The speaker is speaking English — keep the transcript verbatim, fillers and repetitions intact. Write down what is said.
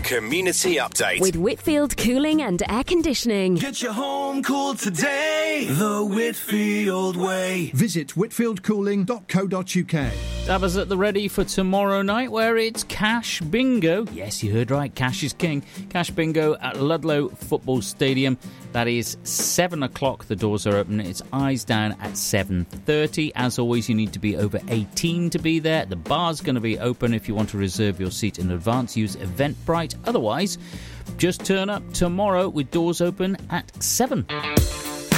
Community Update. With Whitfield Cooling and Air Conditioning. Get your home cooled today the Whitfield way. Visit whitfield cooling dot co dot uk. Dabbers at the ready for tomorrow night, where it's Cash Bingo. Yes, you heard right, Cash is king. Cash Bingo at Ludlow Football Stadium. That is seven o'clock. The doors are open. It's eyes down at seven thirty. As always, you need to be over eighteen to be there. The bar's going to be open if you want to reserve your seat in advance. Use Eventbrite. Otherwise, just turn up tomorrow with doors open at seven.